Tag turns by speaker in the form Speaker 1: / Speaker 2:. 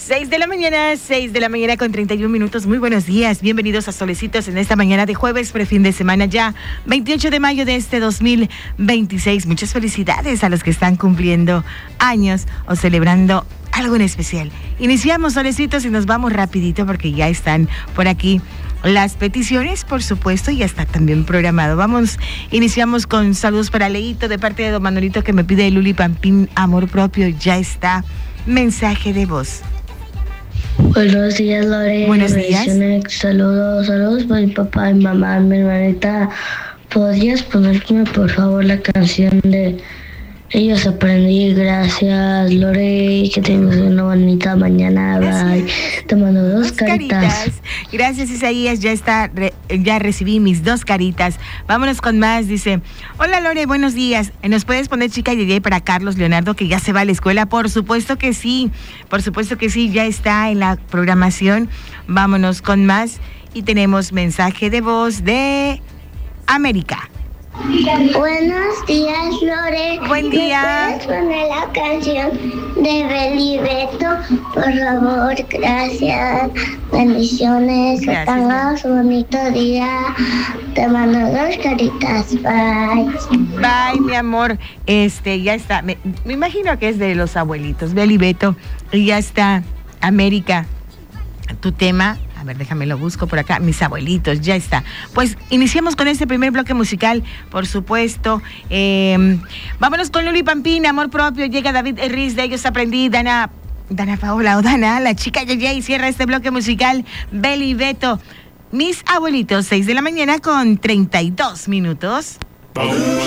Speaker 1: 6 de la mañana con 31 minutos. Muy buenos días, bienvenidos a Solecitos en esta mañana de jueves, prefin de semana ya, 28 de mayo de este 2026. Muchas felicidades a los que están cumpliendo años o celebrando algo en especial. Iniciamos Solecitos y nos vamos rapidito porque ya están por aquí las peticiones, por supuesto, ya está también programado. Iniciamos con saludos para Leito de parte de don Manolito que me pide Luli Pampín, amor propio, ya está. Mensaje de voz.
Speaker 2: Buenos días, Lore.
Speaker 1: Buenos días.
Speaker 2: Saludos para mi papá y mamá, mi hermanita. ¿Podrías ponerme, por favor, la canción de Ellos Aprendí? Gracias, Lore. Que tengas una bonita mañana. Bye. Te mando dos caritas.
Speaker 1: Gracias, Isaías. Ya recibí mis dos caritas. Vámonos con más. Dice: hola, Lore, buenos días. ¿Nos puedes poner Chica Yeye para Carlos Leonardo, que ya se va a la escuela? Por supuesto que sí. Ya está en la programación. Vámonos con más. Y tenemos mensaje de voz de América.
Speaker 3: Buenos días, Lore.
Speaker 1: Buen día.
Speaker 3: ¿Me puedes poner la canción de Belibeto? Por favor, gracias. Bendiciones.
Speaker 1: Gracias.
Speaker 3: Que tengas un bonito día. Te mando dos caritas. Bye.
Speaker 1: Bye, mi amor. Ya está. Me imagino que es de los abuelitos. Belibeto. Y ya está. América. Tu tema. A ver, déjame lo busco por acá. Mis abuelitos, ya está. Pues iniciamos con este primer bloque musical, por supuesto. Vámonos con Luli Pampín, amor propio. Llega David Riz, de Ellos Aprendí. Dana Paola o Dana, la chica Yeye, y cierra este bloque musical. Beli Beto. Mis abuelitos, 6 de la mañana con 32 minutos.